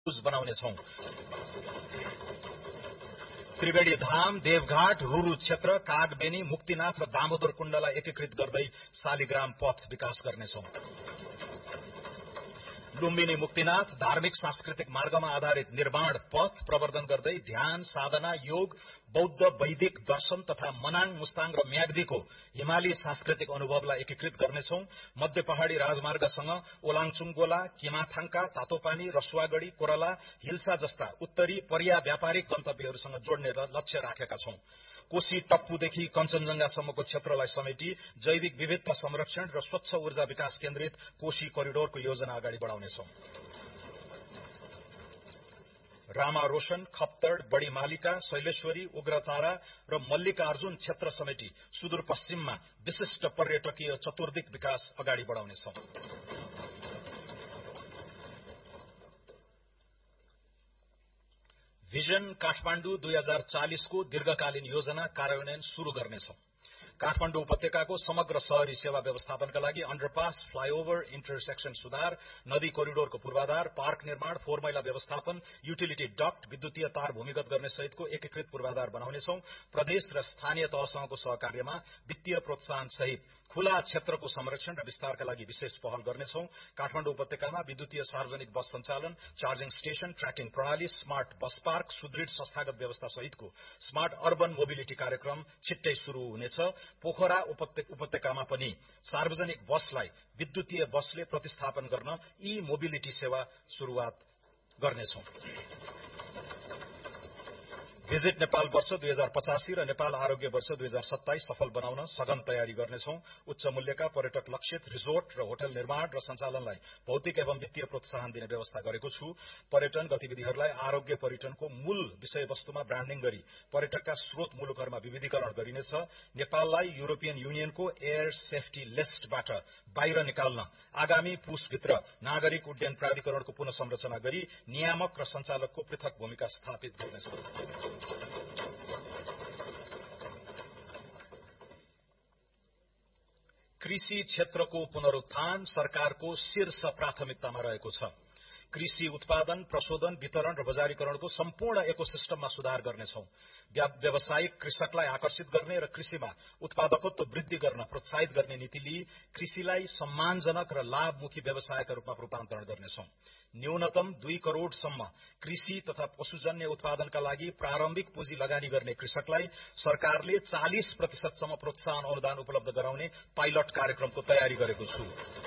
बनाउनेछौं। त्रिवेणी धाम, देवघाट, रुरु क्षेत्र, कागबेनी, मुक्तिनाथ र दामोदर कुण्डलाई एकीकृत गर्दै शालिग्राम पथ विकास गर्नेछौं। लुम्बिनी मुक्तिनाथ धार्मिक सांस्कृतिक मार्गमा आधारित निर्माण पथ प्रवर्धन गर्दै ध्यान, साधना, योग, बौद्ध वैदिक दर्शन तथा मनाङ, मुस्ताङ र म्याग्दीको हिमाली सांस्कृतिक अनुभवलाई एकीकृत गर्नेछौं। मध्य पहाड़ी राजमार्गसँग ओलाङचुङगोला, किमाथाङका, तातोपानी, रसुवागढ़ी, कोरला, हिल्सा जस्ता उत्तरी पर्या व्यापारिक गन्तव्यहरूसँग जोड्ने लक्ष्य राखेका छौं। कोशी टप्पूदेखि कञ्चनजंघासम्मको क्षेत्रलाई समेटी जैविक विविधता संरक्षण र स्वच्छ ऊर्जा विकास केन्द्रित कोशी करिडोरको योजना अगाडि बढाउनेछौं। रामा रोशन, खप्तड, बड़ीमालिका, शैलेश्वरी, उग्रतारा र मल्लिकार्जुन क्षेत्र समेटी सुदूरपश्चिममा विशिष्ट पर्यटकीय चतुर्दिक विकास अगाडि बढाउनेछौं। भिजन काठमाण्डु 2040 को दीर्घकालीन योजना कार्यान्वयन शुरू गर्नेछौं। काठमाण्डु उपत्यकाको समग्र शहरी सेवा व्यवस्थापनका लागि अण्डरपास, फ्लाईओभर, इन्टरसेक्सन सुधार, नदी कोरिडोरको पूर्वाधार, पार्क निर्माण, फोहोर मैला व्यवस्थापन, युटिलिटी डक्ट, विद्युतीय तार भूमिगत गर्ने सहितको एकीकृत पूर्वाधार बनाउनेछौं। प्रदेश र स्थानीय तहसँगको सहकार्यमा वित्तीय प्रोत्साहन सहित खुला क्षेत्रको संरक्षण र विस्तारका लागि विशेष पहल गर्नेछौं। काठमाण्डु उपत्यकामा विद्युतीय सार्वजनिक बस सञ्चालन, चार्जिङ स्टेशन, ट्र्याकिङ प्रणाली, स्मार्ट बस पार्क, सुदृढ संस्थागत व्यवस्था सहितको स्मार्ट अर्बन मोबिलिटी कार्यक्रम छिट्टै शुरू हुनेछ। पोखरा उपत्यकामा पनि सार्वजनिक बसलाई विद्युतीय बसले प्रतिस्थापन गर्न ई मोबिलिटी सेवा शुरूआत गर्नेछौं। भिजिट नेपाल वर्ष 2085 र नेपाल आरोग्य वर्ष 2027 सफल बनाउन सघन तयारी गर्नेछौं। उच्च मूल्यका पर्यटक लक्षित रिजोर्ट र होटल निर्माण र सञ्चालनलाई भौतिक एवं वित्तीय प्रोत्साहन दिने व्यवस्था गरेको छु। पर्यटन गतिविधिहरूलाई आरोग्य पर्यटनको मूल विषयवस्तुमा ब्रान्डिङ गरी पर्यटकका स्रोत मुलुकहरूमा विविधीकरण गरिनेछ। नेपाललाई युरोपियन युनियनको एयर सेफ्टी लिस्टबाट बाहिर निकाल्न आगामी पुसभित्र नागरिक उड्डयन प्राधिकरणको पुनः संरचना गरी नियामक र सञ्चालकको पृथक भूमिका स्थापित गर्नेछ। कृषि क्षेत्रको पुनरुत्थान सरकारको शीर्ष प्राथमिकतामा रहेको छ। कृषि उत्पादन, प्रशोधन, वितरण र बजारीकरणको सम्पूर्ण इकोसिस्टममा सुधार गर्नेछौं। व्यावसायिक कृषकलाई आकर्षित गर्ने र कृषिमा उत्पादकत्व वृद्धि गर्न प्रोत्साहित गर्ने नीति लिई कृषिलाई सम्मानजनक र लाभमुखी व्यवसायका रूपमा रूपान्तरण गर्नेछौं। न्यूनतम 2 करोड़सम्म कृषि तथा पशुजन्य उत्पादनका लागि प्रारम्भिक पुँजी लगानी गर्ने कृषकलाई सरकारले 40% सम्म प्रोत्साहन अनुदान उपलब्ध गराउने पाइलट कार्यक्रमको तयारी गरेको छु।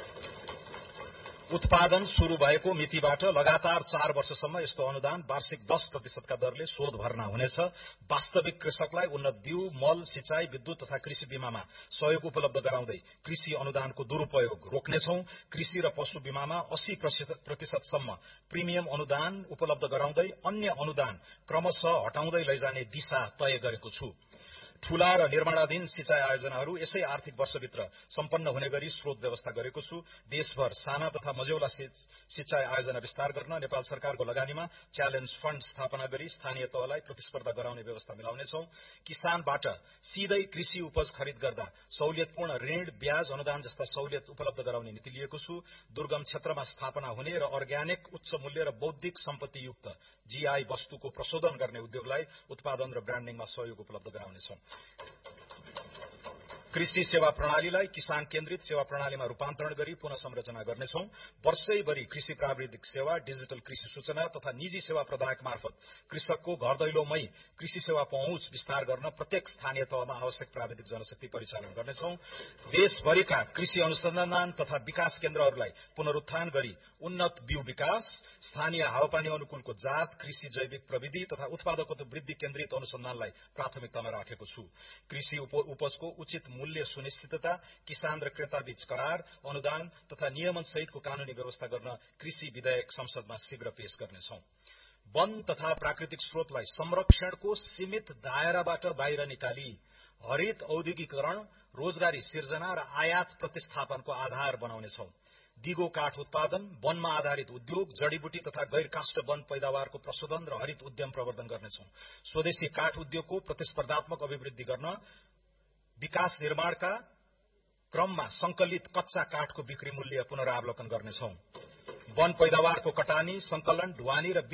उत्पादन शुरू भएको मितिबाट लगातार 4 वर्षसम्म यस्तो अनुदान वार्षिक 10% का दरले शोध भर्ना हुनेछ। वास्तविक कृषकलाई उन्नत बिउ, मल, सिंचाई, विद्युत तथा कृषि बीमामा सहयोग उपलब्ध गराउँदै कृषि अनुदानको दुरूपयोग रोक्नेछौं। कृषि र पशु बीमामा 80% सम्म प्रिमियम अनुदान उपलब्ध गराउँदै अन्य अनुदान क्रमशः हटाउँदै लैजाने दिशा तय गरेको छु। ठूला र निर्माणाधीन सिंचाई आयोजनाहरू यसै आर्थिक वर्षभित्र सम्पन्न हुने गरी स्रोत व्यवस्था गरेको छु। देशभर साना तथा मझौला सिंचाई आयोजना विस्तार गर्न नेपाल सरकारको लगानीमा च्यालेन्ज फण्ड स्थापना गरी स्थानीय तहलाई प्रतिस्पर्धा गराउने व्यवस्था मिलाउनेछौं। किसानबाट सीधै कृषि उपज खरिद गर्दा सहुलियतपूर्ण ऋण, ब्याज, अनुदान जस्ता सहुलियत उपलब्ध गराउने नीति लिएको छु। दुर्गम क्षेत्रमा स्थापना हुने र अर्ग्यानिक, उच्च मूल्य र बौद्धिक सम्पत्तियुक्त जीआई वस्तुको प्रशोधन गर्ने उद्योगलाई उत्पादन र ब्रान्डिङमा सहयोग उपलब्ध गराउनेछौं। कृषि सेवा प्रणालीलाई किसान केन्द्रित सेवा प्रणालीमा रूपान्तरण गरी पुनः संरचना गर्नेछौं। वर्षैभरि कृषि प्राविधिक सेवा, डिजिटल कृषि सूचना तथा निजी सेवा प्रदायक मार्फत कृषकको घर दैलोमै कृषि सेवा पहुँच विस्तार गर्न प्रत्येक स्थानीय तहमा आवश्यक प्राविधिक जनशक्ति परिचालन गर्नेछौं। देशभरिका कृषि अनुसन्धान तथा विकास केन्द्रहरूलाई पुनरुत्थान गरी उन्नत बिउ विकास, स्थानीय हावापानी अनुकूलको जात, कृषि जैविक प्रविधि तथा उत्पादकत्व वृद्धि केन्द्रित अनुसन्धानलाई प्राथमिकतामा राखेको छु। कृषि उपजको उचित मूल्य सुनिश्चितता, किसान र क्रेता बीच करार, अनुदान तथा नियमन सहितको कानूनी व्यवस्था गर्न कृषि विधेयक संसदमा शीघ्र पेश गर्नेछौं। वन तथा प्राकृतिक स्रोतलाई संरक्षणको सीमित दायराबाट बाहिर निकाली हरित औद्योगिकरण, रोजगारी सिर्जना र आयात प्रतिस्थापनको आधार बनाउनेछौं। दिगो काठ उत्पादन, वनमा आधारित उद्योग, जडीबुटी तथा गैर काष्ठ वन पैदावारको प्रशोधन र हरित उद्यम प्रवर्धन गर्नेछौं। स्वदेशी काठ उद्योगको प्रतिस्पर्धात्मक अभिवृद्धि गर्न विकास निर्माणका क्रममा संकलित कच्चा काठको बिक्री मूल्य पुनरावलोकन गर्नेछौं। वन पैदावारको कटानी, संकलन, ढुवानी र